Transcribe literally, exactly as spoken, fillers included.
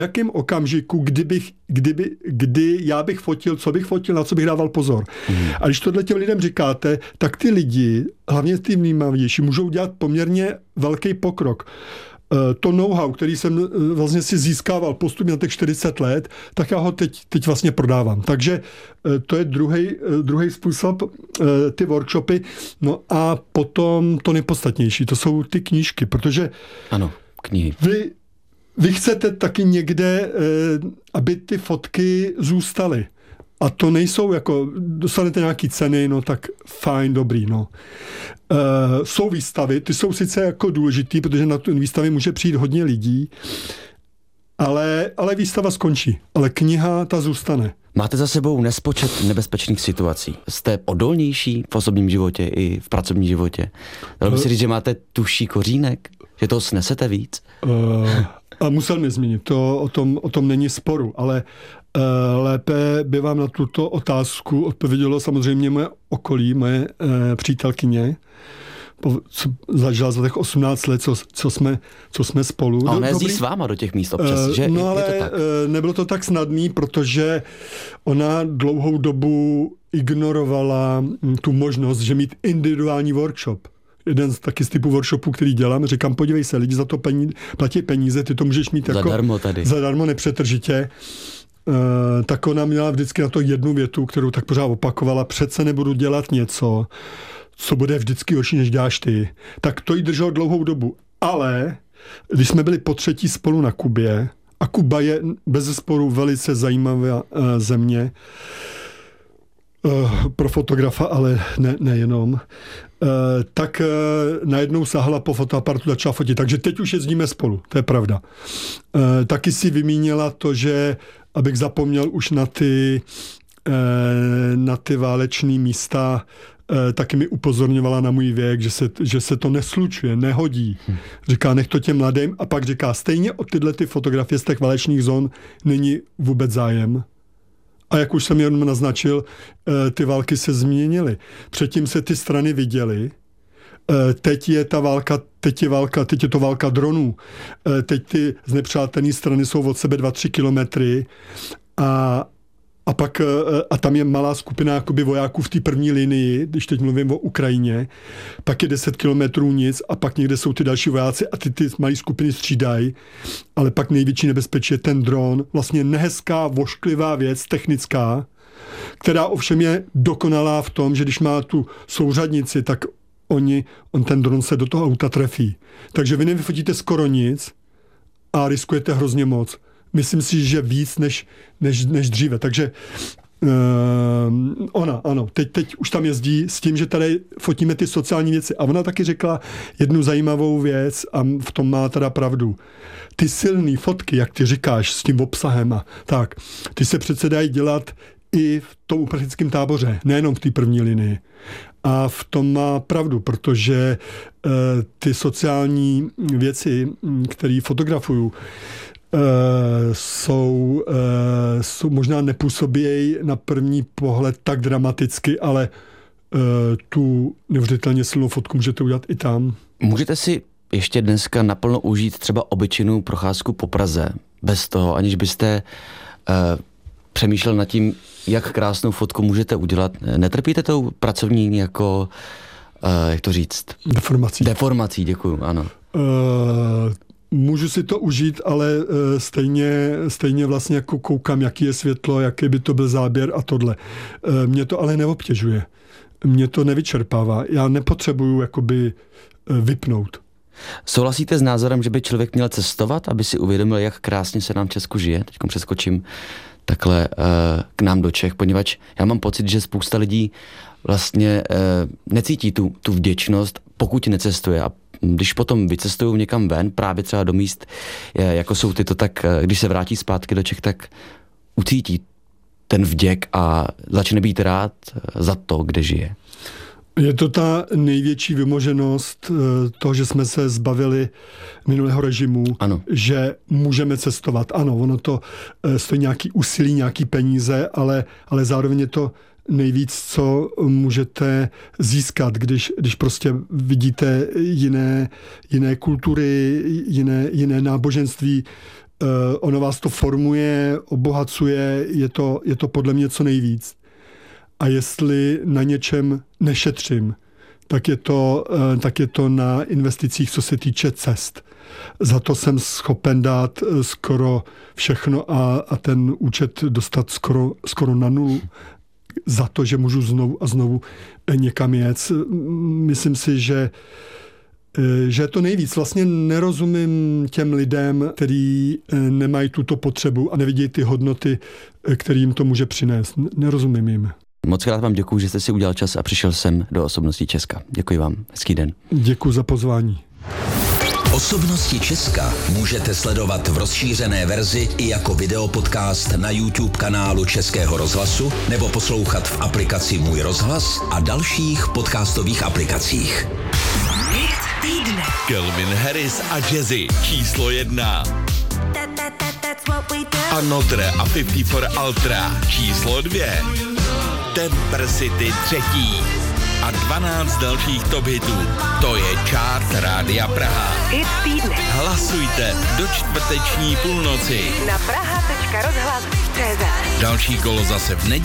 jakém okamžiku, kdybych, kdyby, kdy já bych fotil, co bych fotil, na co bych dával pozor. Mm. A když tohle těm lidem říkáte, tak ty lidi, hlavně ty vnímavější, můžou dělat poměrně velký pokrok. To know-how, který jsem vlastně si získával postupně na těch čtyřicet let, tak já ho teď, teď vlastně prodávám. Takže to je druhý způsob, ty workshopy. No a potom to nejpodstatnější, to jsou ty knížky, protože ano, knihy. Vy, vy chcete taky někde, aby ty fotky zůstaly. A to nejsou jako, dostanete nějaký ceny, no tak fajn, dobrý, no. E, jsou výstavy, ty jsou sice jako důležitý, protože na tu výstavy může přijít hodně lidí, ale, ale výstava skončí. Ale kniha, ta zůstane. Máte za sebou nespočet nebezpečných situací. Jste odolnější v osobním životě i v pracovním životě. Dalo by si říct, že máte tuší kořínek? Že toho snesete víc? E, a musel mě změnit, to, o, tom, o tom není sporu, ale lépe by vám na tuto otázku odpovědělo samozřejmě moje okolí, moje e, přítelkyně, po, co zažila za těch osmnáct let, co, co, jsme, co jsme spolu. A ona jezdí s váma do těch míst občas, že? No je, ale je to tak? Nebylo to tak snadný, protože ona dlouhou dobu ignorovala tu možnost, že mít individuální workshop. Jeden z taky z typu workshopů, který dělám, říkám, podívej se, lidi za to peníze, platí peníze, ty to můžeš mít jako zadarmo tady. Zadarmo, nepřetržitě. Uh, tak ona měla vždycky na to jednu větu, kterou tak pořád opakovala, přece nebudu dělat něco, co bude vždycky horší, než děláš ty. Tak to jí drželo dlouhou dobu. Ale když jsme byli po třetí spolu na Kubě, a Kuba je bezesporu velice zajímavá uh, země, uh, pro fotografa, ale ne, nejenom, uh, tak uh, najednou sahla po fotoaparatu, začala fotit. Takže teď už jezdíme spolu, to je pravda. Uh, taky si vymínila to, že abych zapomněl už na ty, na ty válečné místa, taky mi upozorňovala na můj věk, že se, že se to neslučuje, nehodí. Říká, nech to těm mladým, a pak říká, stejně o tyhle ty fotografie z těch válečných zón není vůbec zájem. A jak už jsem jenom naznačil, ty války se změnily. Předtím se ty strany viděly, teď je ta válka, teď je válka, teď je to válka dronů. Teď ty znepřátelné strany jsou od sebe dva, tři kilometry a, a pak a tam je malá skupina jakoby vojáků v té první linii, když teď mluvím o Ukrajině, pak je deset kilometrů nic a pak někde jsou ty další vojáci a ty, ty malé skupiny střídají, ale pak největší nebezpečí je ten dron, vlastně nehezká, vošklivá věc, technická, která ovšem je dokonalá v tom, že když má tu souřadnici, tak Oni, on ten dron se do toho auta trefí. Takže vy nevyfotíte skoro nic a riskujete hrozně moc. Myslím si, že víc než, než, než dříve. Takže uh, ona, ano, teď, teď už tam jezdí s tím, že tady fotíme ty sociální věci. A ona taky řekla jednu zajímavou věc a v tom má teda pravdu. Ty silné fotky, jak ty říkáš, s tím obsahem a tak, ty se přece dají dělat i v tom uprchlickém táboře, nejenom v té první linii. A v tom má pravdu, protože e, ty sociální věci, které fotografuju, e, jsou, e, jsou možná nepůsobějí na první pohled tak dramaticky, ale e, tu neuvěřitelně silnou fotku můžete udělat i tam. Můžete si ještě dneska naplno užít třeba obyčejnou procházku po Praze, bez toho, aniž byste e, přemýšlel nad tím, jak krásnou fotku můžete udělat. Netrpíte tou pracovní jako, uh, jak to říct? Deformací. Deformací, děkuju, ano. Uh, můžu si to užít, ale uh, stejně, stejně vlastně jako koukám, jaký je světlo, jaký by to byl záběr a tohle. Uh, mě to ale neobtěžuje. Mě to nevyčerpává. Já nepotřebuju jakoby uh, vypnout. Souhlasíte s názorem, že by člověk měl cestovat, aby si uvědomil, jak krásně se nám v Česku žije? Teď přeskočím takhle uh, k nám do Čech, poněvadž já mám pocit, že spousta lidí vlastně uh, necítí tu, tu vděčnost, pokud necestuje. A když potom vycestují někam ven, právě třeba do míst, jako jsou tyto, tak uh, když se vrátí zpátky do Čech, tak ucítí ten vděk a začne být rád za to, kde žije. Je to ta největší vymoženost toho, že jsme se zbavili minulého režimu, ano. Že můžeme cestovat. Ano, ono to stojí nějaký úsilí, nějaký peníze, ale, ale zároveň je to nejvíc, co můžete získat, když, když prostě vidíte jiné, jiné kultury, jiné, jiné náboženství, ono vás to formuje, obohacuje, je to, je to podle mě co nejvíc. A jestli na něčem nešetřím, tak je to, tak je to na investicích, co se týče cest. Za to jsem schopen dát skoro všechno a, a ten účet dostat skoro, skoro na nulu. Za to, že můžu znovu a znovu někam jet. Myslím si, že že je to nejvíc. Vlastně nerozumím těm lidem, kteří nemají tuto potřebu a nevidí ty hodnoty, které jim to může přinést. Nerozumím jim. Moc krát vám děkuji, že jste si udělal čas a přišel sem do Osobností Česka. Děkuji vám. Hezký den. Děkuji za pozvání. Osobnosti Česka můžete sledovat v rozšířené verzi i jako videopodcast na YouTube kanálu Českého rozhlasu nebo poslouchat v aplikaci Můj rozhlas a dalších podcastových aplikacích. Hit týdne. Calvin Harris a Jazzy číslo jedna. A Notre a padesát čtyři Ultra číslo dvě. Temper City třetí. A dvanáct dalších top hitů. To je chart Rádia Praha. Hit týdne. Hlasujte do čtvrteční půlnoci. Na praha tečka rozhlas tečka cé zet. Další kolo zase v neděli.